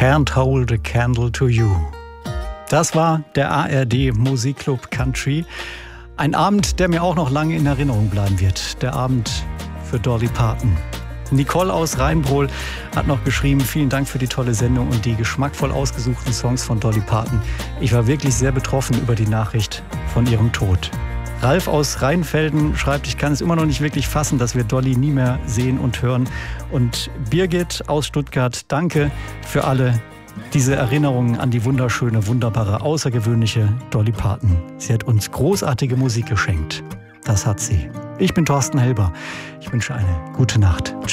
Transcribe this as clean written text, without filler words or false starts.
Can't Hold a Candle to You. Das war der ARD Musikclub Country. Ein Abend, der mir auch noch lange in Erinnerung bleiben wird. Der Abend für Dolly Parton. Nicole aus Rheinbrohl hat noch geschrieben, vielen Dank für die tolle Sendung und die geschmackvoll ausgesuchten Songs von Dolly Parton. Ich war wirklich sehr betroffen über die Nachricht von ihrem Tod. Ralf aus Rheinfelden schreibt, ich kann es immer noch nicht wirklich fassen, dass wir Dolly nie mehr sehen und hören. Und Birgit aus Stuttgart, danke für alle diese Erinnerungen an die wunderschöne, wunderbare, außergewöhnliche Dolly Parton. Sie hat uns großartige Musik geschenkt. Das hat sie. Ich bin Thorsten Helber. Ich wünsche eine gute Nacht. Tschüss.